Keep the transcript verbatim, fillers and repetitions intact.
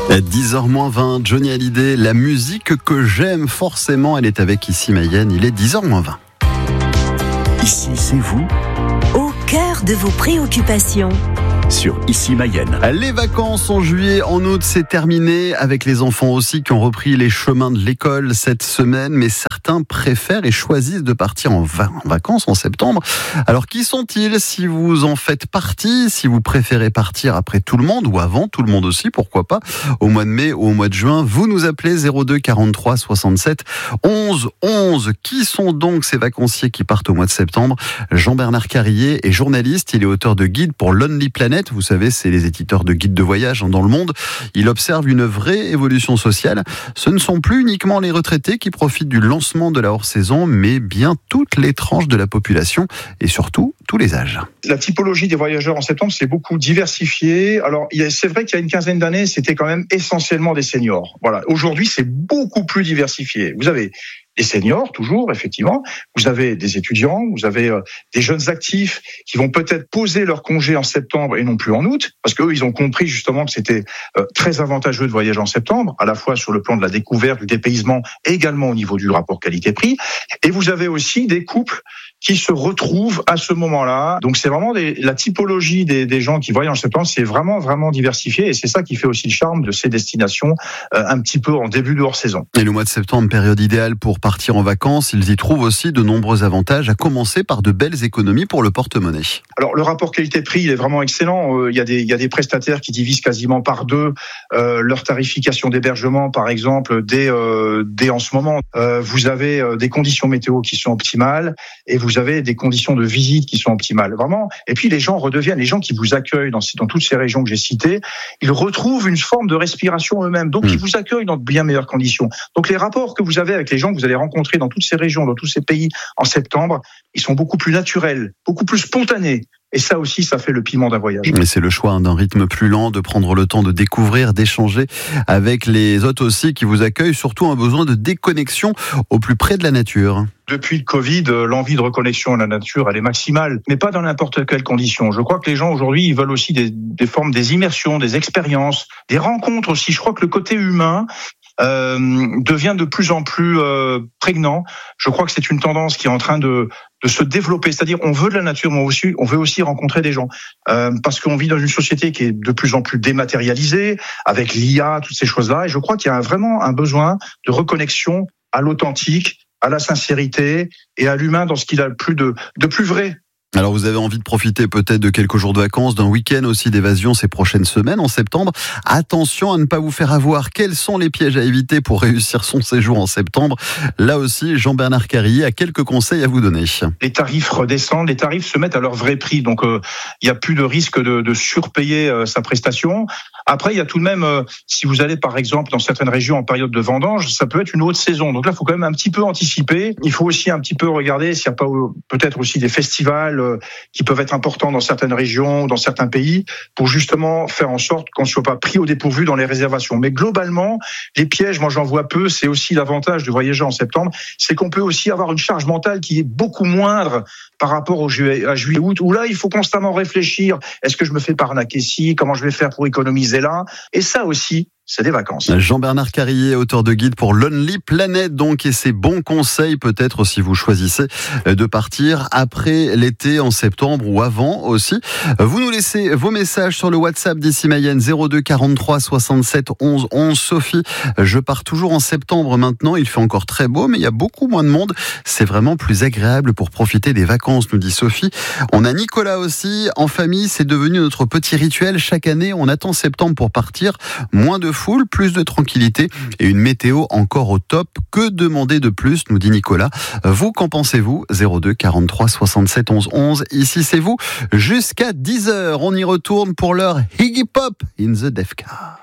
dix heures moins vingt, Johnny Hallyday, la musique que j'aime forcément, elle est avec Ici Mayenne, il est dix heures moins vingt. Ici, c'est vous, au cœur de vos préoccupations. Sur Ici Mayenne. Les vacances en juillet, en août, c'est terminé, avec les enfants aussi qui ont repris les chemins de l'école cette semaine, mais certains préfèrent et choisissent de partir en, va- en vacances en septembre. Alors qui sont-ils si vous en faites partie, si vous préférez partir après tout le monde ou avant tout le monde aussi, pourquoi pas, au mois de mai ou au mois de juin, vous nous appelez zéro deux quarante-trois soixante-sept onze onze. Qui sont donc ces vacanciers qui partent au mois de septembre? Jean-Bernard Carrier est journaliste, il est auteur de guides pour Lonely Planet. Vous savez, c'est les éditeurs de guides de voyage dans le monde. Il observe une vraie évolution sociale. Ce ne sont plus uniquement les retraités qui profitent du lancement de la hors-saison, mais bien toutes les tranches de la population et surtout tous les âges. La typologie des voyageurs en septembre, c'est beaucoup diversifié. Alors, c'est vrai qu'il y a une quinzaine d'années, c'était quand même essentiellement des seniors. Voilà. Aujourd'hui, c'est beaucoup plus diversifié. Vous avez des seniors, toujours, effectivement. Vous avez des étudiants, vous avez euh, des jeunes actifs qui vont peut-être poser leur congé en septembre et non plus en août, parce qu'eux, ils ont compris justement que c'était euh, très avantageux de voyager en septembre, à la fois sur le plan de la découverte, du dépaysement, et également au niveau du rapport qualité-prix. Et vous avez aussi des couples qui se retrouvent à ce moment-là. Donc c'est vraiment des, la typologie des, des gens qui voyagent en septembre, c'est vraiment, vraiment diversifié, et c'est ça qui fait aussi le charme de ces destinations euh, un petit peu en début de hors-saison. Et le mois de septembre, période idéale pour partir en vacances, ils y trouvent aussi de nombreux avantages, à commencer par de belles économies pour le porte-monnaie. Alors le rapport qualité-prix, il est vraiment excellent. Euh, il y a des, il y a des prestataires qui divisent quasiment par deux euh, leur tarification d'hébergement, par exemple, dès, euh, dès en ce moment. Euh, vous avez euh, des conditions météo qui sont optimales, et vous avez des conditions de visite qui sont optimales, vraiment. Et puis les gens redeviennent, les gens qui vous accueillent dans, dans toutes ces régions que j'ai citées, ils retrouvent une forme de respiration eux-mêmes. Donc mmh. ils vous accueillent dans de bien meilleures conditions. Donc les rapports que vous avez avec les gens que vous allez rencontrer dans toutes ces régions, dans tous ces pays en septembre, ils sont beaucoup plus naturels, beaucoup plus spontanés. Et ça aussi, ça fait le piment d'un voyage. Mais c'est le choix d'un rythme plus lent, de prendre le temps de découvrir, d'échanger avec les hôtes aussi qui vous accueillent, surtout un besoin de déconnexion au plus près de la nature. Depuis le Covid, l'envie de reconnexion à la nature, elle est maximale, mais pas dans n'importe quelle condition. Je crois que les gens aujourd'hui, ils veulent aussi des, des formes, des immersions, des expériences, des rencontres aussi. Je crois que le côté humain euh, devient de plus en plus euh, prégnant. Je crois que c'est une tendance qui est en train de de se développer, c'est-à-dire on veut de la nature, mais aussi on veut aussi rencontrer des gens, euh, parce qu'on vit dans une société qui est de plus en plus dématérialisée, avec l'I A, toutes ces choses-là, et je crois qu'il y a vraiment un besoin de reconnexion à l'authentique, à la sincérité et à l'humain dans ce qu'il a le plus de, de plus vrai. Alors vous avez envie de profiter peut-être de quelques jours de vacances, d'un week-end aussi d'évasion ces prochaines semaines en septembre. Attention à ne pas vous faire avoir. Quels sont les pièges à éviter pour réussir son séjour en septembre? Là aussi, Jean-Bernard Carrier a quelques conseils à vous donner. Les tarifs redescendent, les tarifs se mettent à leur vrai prix, donc il euh, n'y a plus de risque de, de surpayer euh, sa prestation. Après, il y a tout de même, euh, si vous allez par exemple dans certaines régions en période de vendange, ça peut être une haute saison. Donc là, il faut quand même un petit peu anticiper. Il faut aussi un petit peu regarder s'il n'y a pas euh, peut-être aussi des festivals qui peuvent être importants dans certaines régions, dans certains pays, pour justement faire en sorte qu'on ne soit pas pris au dépourvu dans les réservations. Mais globalement, les pièges, moi j'en vois peu, c'est aussi l'avantage de voyager en septembre, c'est qu'on peut aussi avoir une charge mentale qui est beaucoup moindre par rapport au juillet, à juillet-août, où là, il faut constamment réfléchir, est-ce que je me fais pas arnaquer ici, comment je vais faire pour économiser là, et ça aussi, c'est des vacances. Jean-Bernard Carrier, auteur de guide pour Lonely Planet, donc, et ses bons conseils peut-être si vous choisissez de partir après l'été en septembre ou avant aussi. Vous nous laissez vos messages sur le WhatsApp d'Ici Mayenne zéro deux quarante-trois soixante-sept onze onze. Sophie, je pars toujours en septembre maintenant, il fait encore très beau, mais il y a beaucoup moins de monde. C'est vraiment plus agréable pour profiter des vacances, nous dit Sophie. On a Nicolas aussi, en famille, c'est devenu notre petit rituel. Chaque année, on attend septembre pour partir. Moins de foule, plus de tranquillité et une météo encore au top. Que demander de plus, nous dit Nicolas. Vous, qu'en pensez-vous? zéro deux quarante-trois soixante-sept onze onze. Ici, c'est vous. Jusqu'à dix heures, on y retourne pour l'heure Iggy Pop in the Defcar.